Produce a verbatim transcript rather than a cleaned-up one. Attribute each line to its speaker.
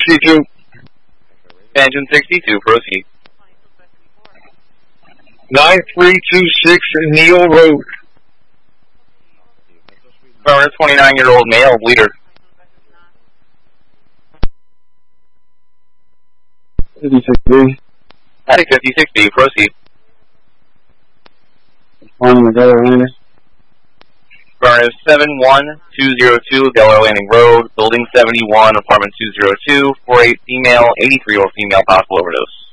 Speaker 1: sixty-two.
Speaker 2: Engine sixty-two, proceed.
Speaker 1: nine three two six Neal Road.
Speaker 2: Burner, twenty-nine-year-old male, bleeder.
Speaker 1: fifty-six B.
Speaker 2: Attic fifty-six B, proceed.
Speaker 1: On the Delaware Landing.
Speaker 2: Burner, seven one two zero two Delaware Landing Road, building seventy-one, apartment two zero two, four eight female, eighty-three-year-old female, possible overdose.